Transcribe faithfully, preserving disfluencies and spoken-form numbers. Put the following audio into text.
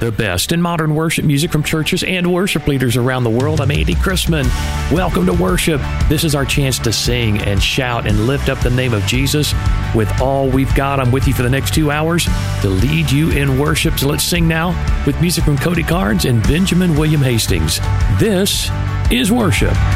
The best in modern worship music from churches and worship leaders around the world. I'm Andy Chrisman. Welcome to worship. This is our chance to sing and shout and lift up the name of Jesus with all we've got. I'm with you for the next two hours to lead you in worship. So let's sing now with music from Cody Carnes and Benjamin William Hastings. This is worship.